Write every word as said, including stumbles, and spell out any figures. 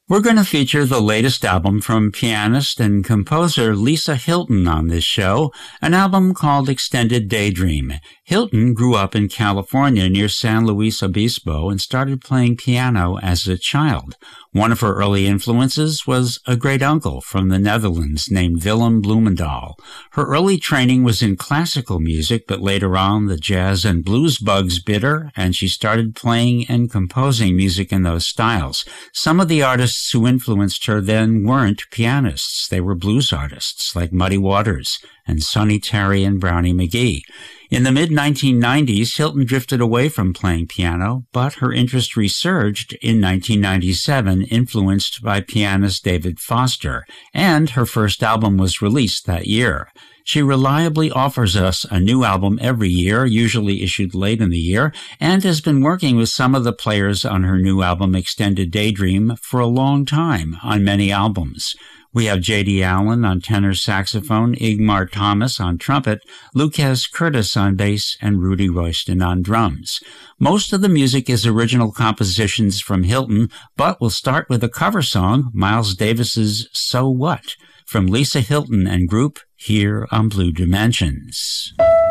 We're going to feature the latest album from pianist and composer Lisa Hilton on this show, an album called Extended Daydream. Hilton grew up in California near San Luis Obispo and started playing piano as a child. One of her early influences was a great uncle from the Netherlands named Willem Blumendahl. Her early training was in classical music, but later on the jazz and blues bugs bit her, and she started playing and composing music in those styles. Some of the artists who influenced her then weren't pianists. They were blues artists like Muddy Waters and Sonny Terry and Brownie McGhee. In the mid nineteen nineties, Hilton drifted away from playing piano, but her interest resurged in nineteen ninety-seven, influenced by pianist David Foster, and her first album was released that year. She reliably offers us a new album every year, usually issued late in the year, and has been working with some of the players on her new album Extended Daydream for a long time on many albums. We have J D Allen on tenor saxophone, Igmar Thomas on trumpet, Lucas Curtis on bass, and Rudy Royston on drums. Most of the music is original compositions from Hilton, but we'll start with a cover song, Miles Davis's So What, from Lisa Hilton and group here on Blue Dimensions.